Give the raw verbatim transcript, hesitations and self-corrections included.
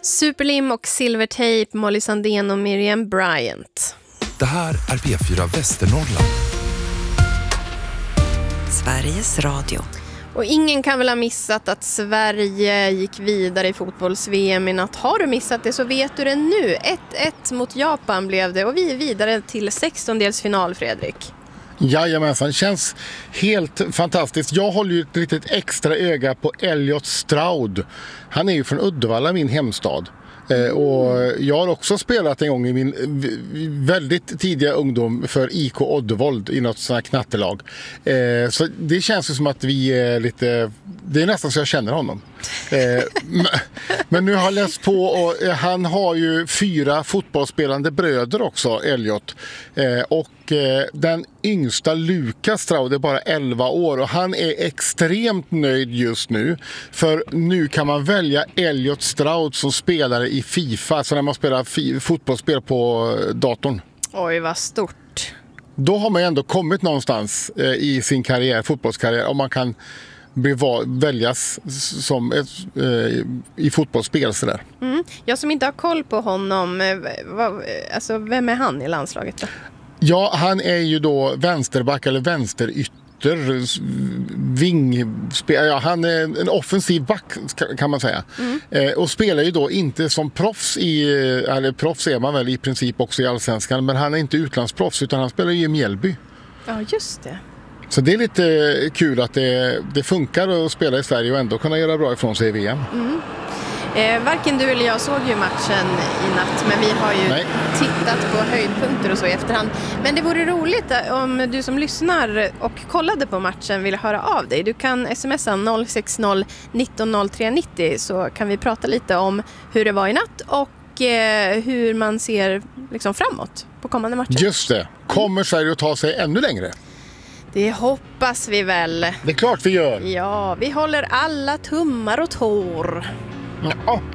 Superlim och Silvertape, Molly Sandén och Miriam Bryant. Det här är P fyra Västernorrland. Sveriges Radio. Och ingen kan väl ha missat att Sverige gick vidare i fotbolls-V M i natt. Har du missat det så vet du det nu. ett ett mot Japan blev det och vi är vidare till sextondelsfinal, Fredrik. Jajamensan, känns helt fantastiskt. Jag håller ju ett litet extra öga på Elliot Stroud. Han är ju från Uddevalla, min hemstad. Eh, och jag har också spelat en gång i min väldigt tidiga ungdom för I K Oddevold i något sånt här knattelag. Eh, så det känns ju som att vi är lite... Det är nästan så jag känner honom. Eh, men nu har jag läst på och eh, han har ju fyra fotbollsspelande bröder också, Elliot. Eh, och eh, den yngsta Lukas Stroud är bara elva år och han är extremt nöjd just nu. För nu kan man välja Elliot Stroud som spelare i FIFA, så när man spelar fi- fotbollsspel på datorn. Oj, vad stort. Då har man ju ändå kommit någonstans eh, i sin karriär, fotbollskarriär, om man kan bli väljas som ett, eh, i fotbollsspel sådär. Mm. Jag som inte har koll på honom, eh, vad, alltså vem är han i landslaget då? Ja, han är ju då vänsterback eller vänsterytter, ving, ja, han är en offensiv back kan man säga. Mm. Eh, och spelar ju då inte som proffs i, eller proffs är man väl i princip också i Allsvenskan, men han är inte utlandsproffs utan han spelar ju i Mjällby. Ja, just det. Så det är lite kul att det, det funkar att spela i Sverige och ändå kunna göra bra ifrån sig i V M. Mm. Eh, varken du eller jag såg ju matchen i natt, men vi har ju Nej. tittat på höjdpunkter och så i efterhand. Men det vore roligt om du som lyssnar och kollade på matchen vill höra av dig. Du kan smsa noll sex noll nitton noll tre nittio så kan vi prata lite om hur det var i natt och eh, hur man ser liksom framåt på kommande matcher. Just det. Kommer Sverige att ta sig ännu längre? Det hoppas vi väl. Det är klart vi gör. Ja, vi håller alla tummar och tår. Ja.